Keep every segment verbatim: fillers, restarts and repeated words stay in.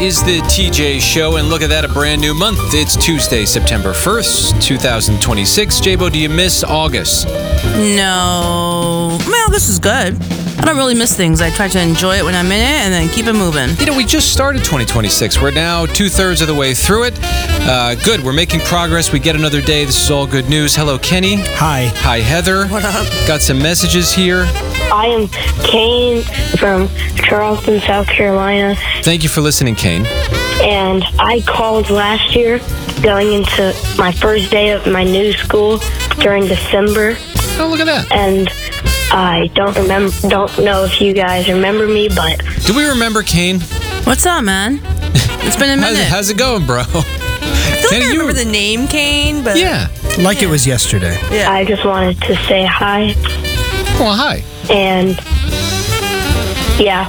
is the T J Show, and look at that, a brand new month. It's Tuesday, September first, two thousand twenty-six. J-Bo, do you miss August? No. Well, this is good. I don't really miss things. I try to enjoy it when I'm in it and then keep it moving. You know, we just started twenty twenty-six. We're now two-thirds of the way through it. Uh, good. We're making progress. We get another day. This is all good news. Hello, Kenny. Hi. Hi, Heather. What up? Got some messages here. I am Kane from Charleston, South Carolina. Thank you for listening, Kane. And I called last year going into my first day of my new school during December. Oh, look at that. And I don't remember, don't know if you guys remember me, but... Do we remember Kane? What's up, man? It's been a How's, minute. how's it going, bro? I feel like Kenny, I you- remember the name Kane, but Yeah. Like it was yesterday. yeah. I just wanted to say hi. Well, hi. And, yeah.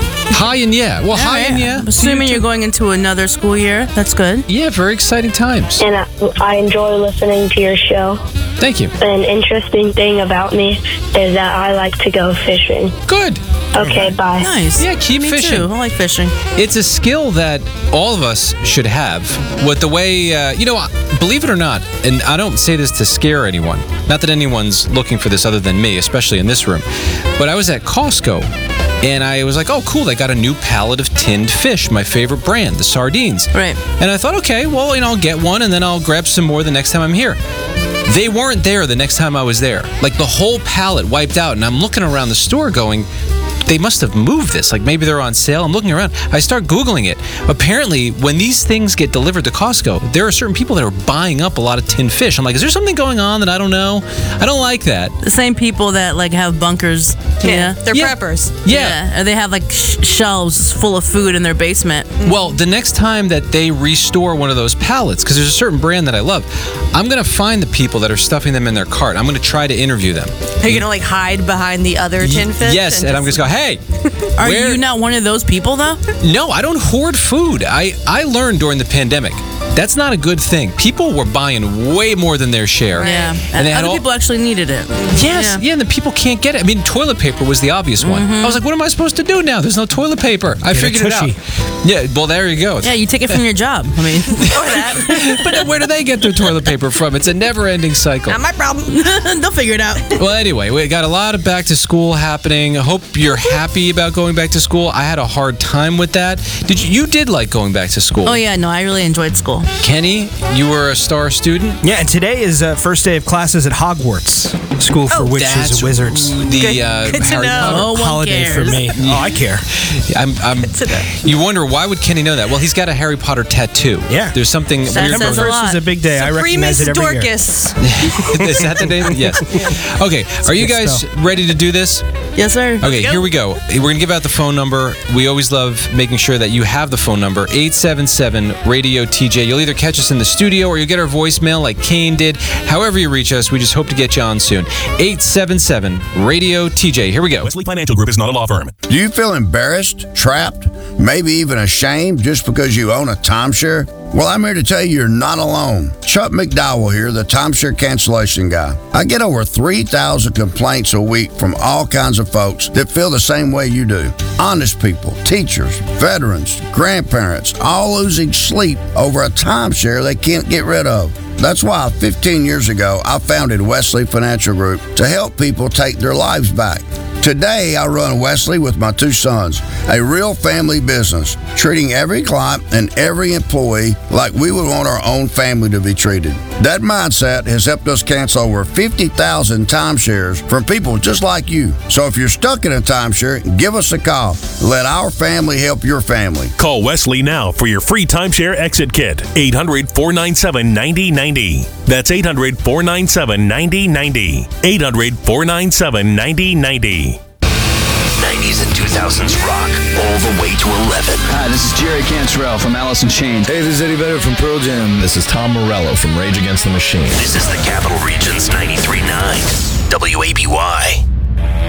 Hi and yeah. Well, hi Alright. and yeah. I'm assuming you're going into another school year. That's good. Yeah, very exciting times. And I, I enjoy listening to your show. Thank you. An interesting thing about me is that I like to go fishing. Good. Okay, bye. Nice. Yeah, keep Me fishing. too. I like fishing. It's a skill that all of us should have. With the way, uh, you know, believe it or not, and I don't say this to scare anyone, not that anyone's looking for this other than me, especially in this room, but I was at Costco and I was like, oh, cool, they got a new pallet of tinned fish, my favorite brand, the sardines. Right. And I thought, okay, well, you know, I'll get one and then I'll grab some more the next time I'm here. They weren't there the next time I was there. Like the whole pallet wiped out, and I'm looking around the store going, they must have moved this. Like maybe they're on sale. I'm looking around. I start Googling it. Apparently, when these things get delivered to Costco, there are certain people that are buying up a lot of tinned fish. I'm like, is there something going on that I don't know? I don't like that. The same people that like have bunkers. Yeah, Yeah. they're Yeah. preppers. Yeah. Or they have like sh- shelves full of food in their basement. Well, the next time that they restore one of those pallets, because there's a certain brand that I love, I'm going to find the people that are stuffing them in their cart. I'm going to try to interview them. Are you gonna like hide behind the other tin fish? Yes, and I'm just going to go, hey. Are where- you not one of those people though? No, I don't hoard food. I, I learned during the pandemic. That's not a good thing. People were buying way more than their share. Yeah. And they had Other all, people actually needed it. Yes, yeah. and the people can't get it. I mean, toilet paper was the obvious one. Mm-hmm. I was like, what am I supposed to do now? There's no toilet paper. I Get a figured it out. tushy. Yeah, well, there you go. Yeah, you take it from your job. I mean, Or that. But then where do they get their toilet paper from? It's a never-ending cycle. Not my problem. they'll figure it out. Well, anyway, we got a lot of back to school happening. I hope you're happy about going back to school. I had a hard time with that. Did you, you did like going back to school? Oh yeah, no, I really enjoyed school. Kenny, you were a star student? Yeah, and today is uh, first day of classes at Hogwarts, School for Oh, Witches That's and Wizards. The Good- uh, good to Harry know. Potter. Oh, one Holiday cares. for me. Oh, I care. I'm, I'm, to know. you wonder, why would Kenny know that? Well, he's got a Harry Potter tattoo. Yeah. There's something That weird says about a First lot. is a big day. I recognize Supremus it every year. Dorcas. Is that the name? Yes. Okay, are you good guys stuff. ready to do this? Yes, sir. Okay, here we go. We're going to give out the phone number. We always love making sure that you have the phone number, eight seven seven radio T J. You'll either catch us in the studio or you'll get our voicemail like Kane did. However you reach us, we just hope to get you on soon. eight seven seven radio T J. Here we go. Wesley Financial Group is not a law firm. Do you feel embarrassed, trapped, maybe even ashamed just because you own a timeshare? Well, I'm here to tell you you're not alone. Chuck McDowell here, the timeshare cancellation guy. I get over three thousand complaints a week from all kinds of folks that feel the same way you do. Honest people, teachers, veterans, grandparents, all losing sleep over a timeshare they can't get rid of. That's why fifteen years ago, I founded Wesley Financial Group to help people take their lives back. Today, I run Wesley with my two sons, a real family business, treating every client and every employee like we would want our own family to be treated. That mindset has helped us cancel over fifty thousand timeshares from people just like you. So if you're stuck in a timeshare, give us a call. Let our family help your family. Call Wesley now for your free timeshare exit kit. eight hundred, four nine seven, nine zero nine zero. That's eight hundred, four nine seven, nine zero nine zero. eight hundred, four nine seven, nine zero nine zero. nineties and two thousands rock all the way to eleven. Hi, this is Jerry Cantrell from Alice in Chains. Hey, this is Eddie Vedder from Pearl Jam. This is Tom Morello from Rage Against the Machine. This is the Capital Region's ninety-three point nine W A B Y.